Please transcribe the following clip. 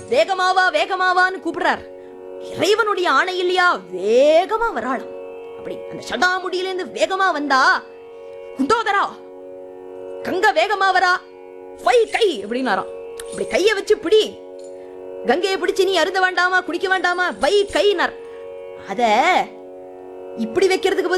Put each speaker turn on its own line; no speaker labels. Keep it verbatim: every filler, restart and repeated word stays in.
வேகமாவா வேகமாவான்னு கூப்பிடுறார். இறைவனுடைய ஆணை இல்லையா, வேகமா வராளாம். அப்படி அந்த சடாமுடியிலிருந்து வேகமா வந்தா, குந்தோதரா கங்கை வேகமா வரா, வை கை அப்படின்னாராம். அப்படி கைய வச்சு பிடி, கங்கையை பிடிச்சு நீ அருந்த வேண்டாமா, குடிக்க வேண்டாமா, வை கைனார். அத இப்படி வைக்கிறதுக்கு